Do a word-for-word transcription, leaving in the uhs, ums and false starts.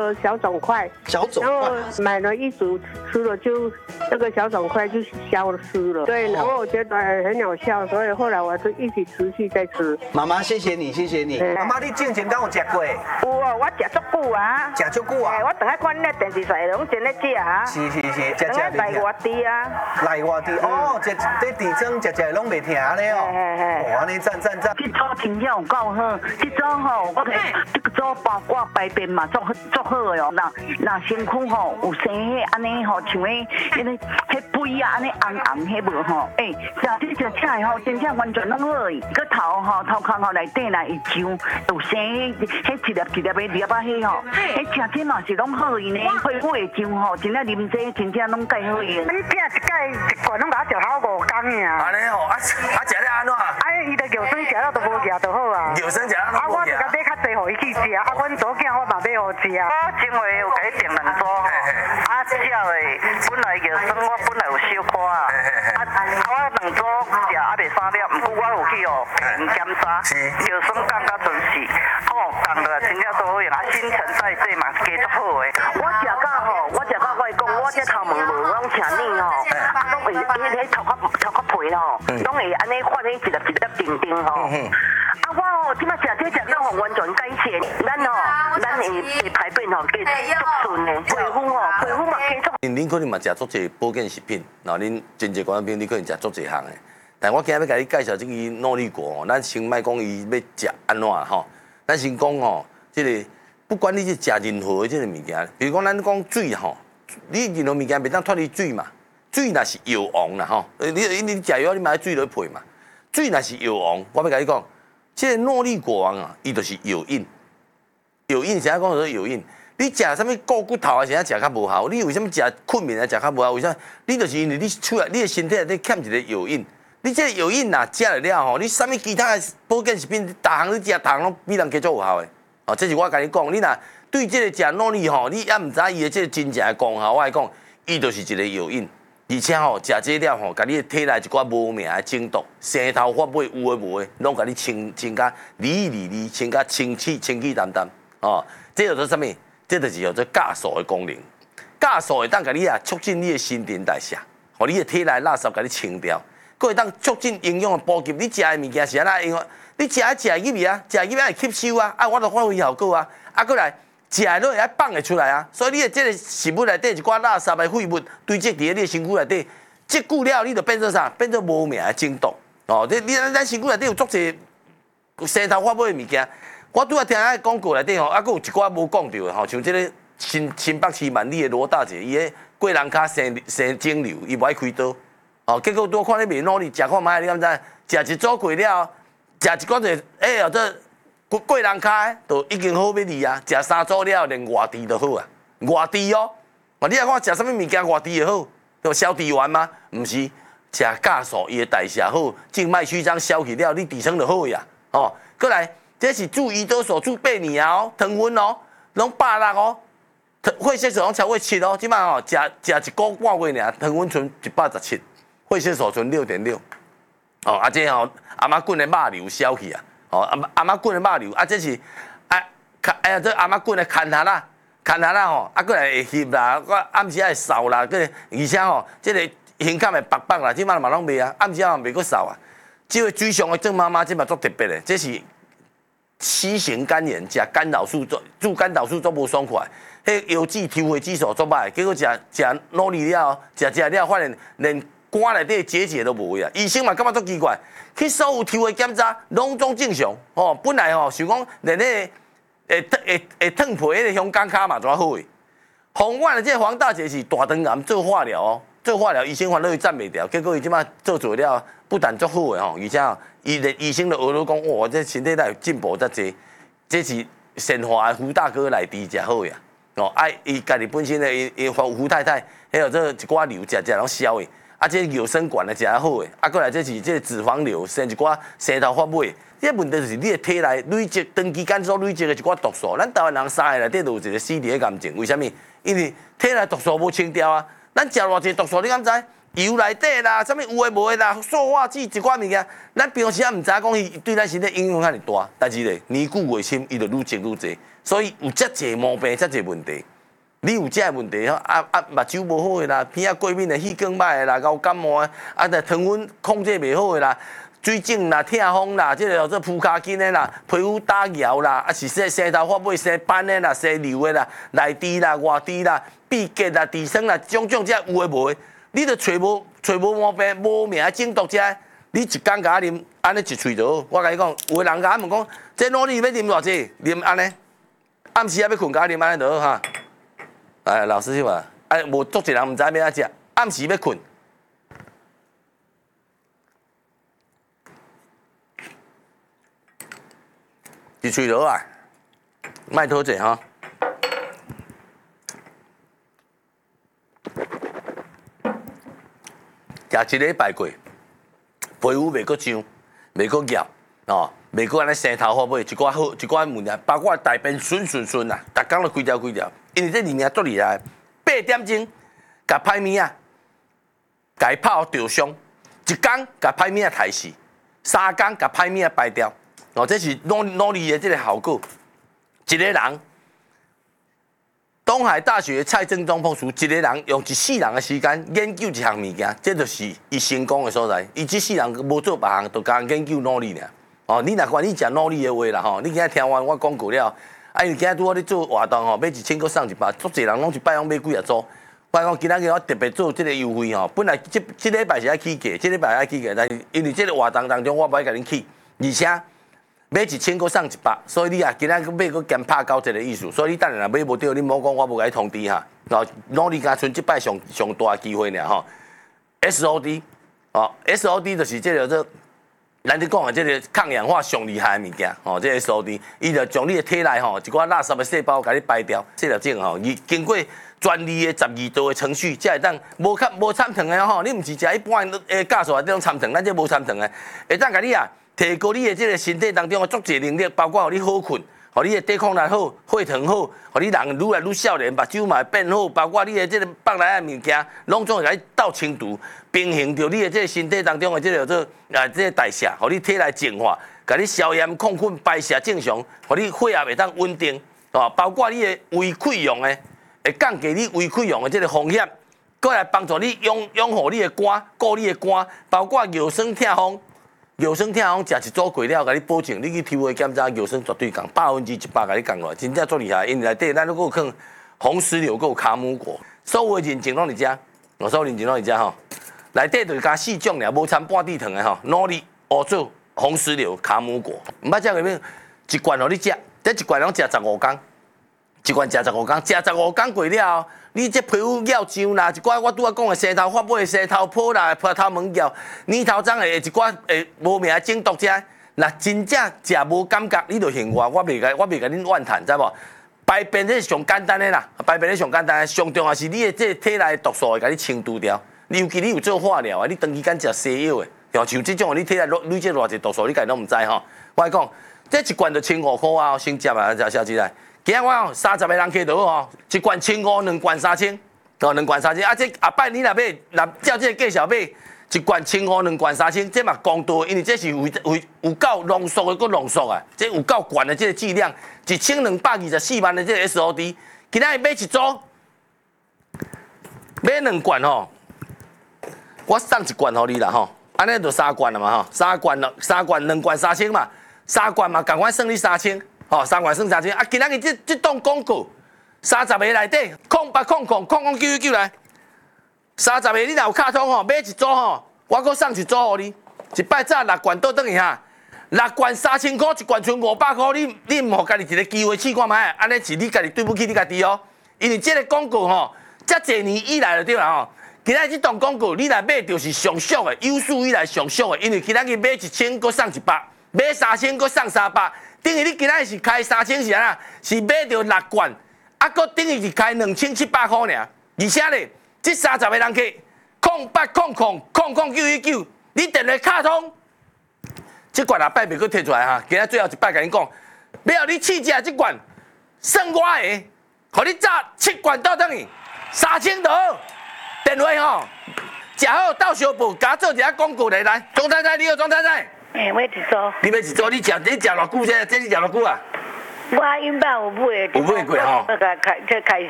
个小肿块， 小肿然后块， 买了一组吃了就那个小肿块就消失了。对，然后我觉得很有效，所以后来我就一直持续在吃。 妈妈，谢谢你，谢谢你。 妈妈，你之前敢有食过？ 有啊，我食足久啊。 食足久啊？ 我等下看恁电视台拢真咧食啊。 是是是，食食来外地啊。 来外地哦，食这地庄食食拢袂停咧哦。哦，安尼赞赞赞。 这组真正有够好，这组吼，我睇这个组包括排便嘛，足足好的哦。那那身躯吼有生迄安尼吼，像迄迄个迄肥啊，安尼红红迄无吼，诶，食这食起来吼，真正完全拢好诶。个头吼头壳吼内底啦，伊像有生迄迄一粒一粒的粒啊，迄吼，迄食这嘛是拢好伊呢。皮肤会上吼，真正啉这真正拢介好伊。 你拼一盖一罐拢甲我食好五工呀。 安尼哦，啊啊食了安怎？ 啊，伊的药水食了都无食就好啊。 药水食了啊，我就甲买较济，互伊去食。啊，阮左囝我嘛买互食。我前回有甲你订两组，啊，食的本来药水我本来有小可啊，啊，我两组食啊袂三粒，毋过我有去哦病检查，药水降到准时，哦，降落真正都好用，啊，新陈代谢嘛加足好诶。 我食到吼，我食到我讲，我这头毛无拢请你吼，啊，拢会迄个头壳头壳皮吼，拢会安尼发迄一粒一粒定定吼。啊，我吼即摆食这食到吼完全改善，咱吼咱会会排便吼加足顺的，皮肤吼皮肤嘛加足。 恁可能嘛食足侪保健食品，然后恁真济观众朋友你可能食足侪项的，但我今日要甲你介绍这个诺丽果哦，咱先莫讲伊要食安怎吼，咱先讲吼，这个不管你是食任何的这个物件，比如讲咱讲水吼，你任何物件袂当脱离水嘛，水若是药王啦吼，你你你食药你嘛要水落配嘛，水若是药王，我要甲你讲，这个诺丽果王啊，伊就是药引，药引啥讲做药引？你食啥物固骨头啊？是啊，食较无效。你为什么食困眠啊？食较无效？为啥？你就是因为你出来，你的身体内底欠一个药引。你这个药引呐，食了了吼，你啥物其他的保健食品，逐项你食，逐项拢比人加足有效的。哦，这是我甲你讲，你若对这个食诺丽吼，你也毋知伊的这个真正的功效，我来讲，伊就是一个药引。而且吼，食这了吼，甲你的体内一寡无名的症毒、生头发尾有诶无诶，拢甲你清清甲理理理，清甲清气清气淡淡。哦，这叫做啥物？这就是叫做酵素的功能，酵素会当甲你啊促进你的新陈代谢，互你的体内垃圾甲你清掉，佫会当促进营养的补给。你食的物件是安那用？你食啊食入去啊，食入去会吸收啊，啊，我就发挥效果啊，啊，佫来食的都会爱放会出来啊。所以你的这个食物内底一寡垃圾的废物堆积伫你的身躯内底，积久了你就变做啥？变做无名的症毒。哦，你你咱身躯内底有足侪生头发尾的物件。我拄仔听迄广告内底吼，啊，佫有一寡无讲到的吼，像即个新新北市万里的罗大姐，伊个过人骹生生肿瘤，伊无爱开刀，哦，结果拄看你袂努力，食看卖，你敢知？食一组过了，食一寡就哎呀，这过过人骹都已经好要离啊，食三组了，连外地都好啊，外地哦，哦，你来看食啥物物件外地就好，就消地丸吗？毋是，食酵素伊的代谢好，静脉曲张消去了，你底层就好呀，哦，过来。这是注胰岛素注八年啊哦，糖分哦，拢百六哦，血色素拢超过七哦，即摆吼食食一个半月尔，糖分剩一百十七，血色素剩六点六，哦，啊这吼阿妈滚的肉瘤消去啊，哦阿阿妈滚的肉瘤，啊这是啊哎呀这阿妈滚的牵下啦，牵下啦吼，啊过来会翕啦，我暗时会瘦啦，个而且吼这个胸坎会白白啦，即摆嘛拢袂啊，暗时啊袂阁瘦啊，这个水上的郑妈妈即摆足特别的，这是。C 型肝炎食干扰素做助干扰素做无爽快，迄腰子抽血指数做歹，结果食食努力了，食食了，发现连肝内底结节都无啊！医生嘛感觉足奇怪，去所有抽血检查拢总正常，哦，本来吼想讲连迄会会会烫皮迄个香港骹嘛怎好诶？红阮的这黄大姐是大肠癌做化疗哦，做化疗医生烦恼伊站袂掉，结果伊即摆做做了，不但足好诶吼，而且。伊的医生就学了讲，哇，这身体内进步遮济，这是神华的胡大哥来治才好呀。哦，啊，伊家己本身的伊伊胡胡太太，还有这一寡瘤食食拢消的，啊，这有生管的食较好的，啊，过来这是这脂肪瘤生一寡生头发尾，这问题就是你的体内累积长期间所累积的一寡毒素，咱台湾人三个内底都有一个 C 的癌症，为什么？因为体内毒素无清掉啊，咱食偌济毒素，你敢知？油内底啦，啥物有诶无诶啦，塑化剂一寡物件，咱平时也毋知影讲伊对咱身体影响遐尼大，但是咧年久月深，伊就愈积愈济。 所以有遮济毛病，遮济问题。你有遮问题吼，啊啊，目睭无好诶啦，鼻仔过敏诶，气管歹诶啦，高感冒诶，啊，着糖分控制袂好诶啦，水肿啦、痛风啦，即个叫做扑骹筋诶啦，皮肤打摇啦，啊是说舌头发尾生斑诶啦、生瘤诶啦、内痔啦、外痔啦、闭结啦、痔疮啦，种种遮有诶无诶，你着找无找无毛病，无名中毒遮，你一工甲我啉，安尼一喙就好。我甲你讲，有诶人甲我问讲，这努力要啉偌济？啉安尼，暗时啊要困，甲我啉安尼就好哈。哎，老师去嘛，哎，无足一人毋知要安怎食，暗时要困，一喙落啊，莫讨济哈。食一礼拜过，皮肤袂阁痒，袂阁痒，哦，袂阁安尼生头发尾，一寡好，一寡物件，包括大便顺顺顺啦，逐工都规条规条。因为这里面足厉害，八点钟甲歹物啊，甲伊泡着伤，一工甲歹物啊杀死，三工甲歹物啊排掉。哦，这是努努力的这个效果。一个人，东海大学蔡正中博士，一个人用一世人的时间研究一项物件，这就是伊成功的所在。伊一世人无做别项，就甲研究努力尔。哦，你若管你讲努力的话啦，吼，你今日听完我讲过了。啊！因今仔拄好咧做活动吼，买一千个送一百，足侪人拢一摆拢买几啊组。我讲今仔日我特别做即个优惠吼，本来即即礼拜是爱起价，即礼拜爱起价，但是因为即个活动当中我袂甲恁起，而且买一千个送一百，所以你啊今仔买个兼拍九折的意思，所以你等下若买无着，你莫讲我无甲你通知哈。然后努力甲剩即摆上上大机会尔吼 ，S O D 哦 ，S O D 就是即个做。咱咧讲的这个抗氧化上厉害的物件，吼，这个 S O D， 伊就从你的体内吼一寡垃圾的细胞，甲你排掉。这条症吼，伊经过专利的十二道的程序，才会当无较无参糖的吼，你毋是食一般诶酵素啊，这种参糖，咱这无参糖的，会当甲你啊提高你的这个身体当中的足侪能力，包括互你好困，互你的抵抗力好，血糖好，互你人愈来愈少年，目睭嘛会变好，包括你的这个放内的物件，拢总会甲你斗清除。平衡着你的这个身体当中的这个叫做啊，这个代谢，互你体内净化，甲你消炎、抗菌、排泄正常，互你血压会当稳定，哦，包括你的胃溃疡的，会降低你胃溃疡的这个风险，过来帮助你养养护你的肝，顾你的肝，包括药酸痛风，药酸痛风食一组过了，甲你保证你去抽的检查药酸绝对降，百分之一百甲你降落来，真正足厉害。因为内底咱如果有放红石榴，还有卡姆果，所有的认证拢伫遮，我所有认证拢伫遮吼。内底就是加四种尔，无掺半滴糖的吼，努力乌枣、红石榴、卡姆果，毋捌食过咩？一罐互你食，这一罐拢食十五工，一罐食十五工，食十五工过了后，你这皮肤咬痒啦，一寡我拄仔讲的舌头发尾、舌头泡啦、葡萄门咬、黏头脏的一寡诶无名的中毒者，若真正食无感觉，你就嫌我，我袂甲我袂甲恁怨叹，知无？排便这是上简单的啦，排便这上简单的，上重要是你的这体内毒素会甲你清除掉。尤其你有做化疗啊，你长期间食西药的，像像这种你体内累积偌济毒素，你家己拢毋知吼。我讲，这一罐就千五块啊，先接啊，小小姐来。今日我讲三十个人客就好吼，一罐千五，两罐三千，哦，两罐三千。啊，这下摆你若买，若照这个计数买，一罐千五，两罐三千，这嘛公道，因为这是为为有够浓缩的，搁浓缩啊，这有够悬的这个剂量，一千两百二十四万的这个 S O D， 今仔日买一组，买两罐吼。我送一罐互你啦吼，安尼就三罐了嘛吼，三罐了，三罐两罐三千嘛，三罐嘛，赶快算你三千，吼，三罐算三千。啊，今仔日这这档广告，三十个内底，空八空空空空九九来，三十个你若有卡通吼，买一组吼，我搁送一组互你，一摆早六罐倒转去哈，六罐三千块，一罐剩五百块，你你唔互家己一个机会试看卖，安尼是你家己对不起你家己哦，因为这个广告吼，遮侪年以来就对啦吼。今仔日这档广告，你来买就是上俗的，有史以来上俗的，因为今仔日买一千，搁送一百；买三千，搁送三百。等于你今仔日是开三千是安是买到六罐，啊，搁等于是开两千七百块尔。而且咧，这三十个人客，空八空空空空九一九，你电话卡通，这罐下摆袂搁摕出来哈。今仔最后一摆甲你讲，要你试食这罐，算我的，互你炸七罐倒等于三千多。电话吼，食好到小布，甲做一下广告来来。庄太太，你好，庄太太。 哎，我一组。 你要一组，你食你食偌久？这这你食偌久啊？ 我因爸有买， 有买过吼开开这开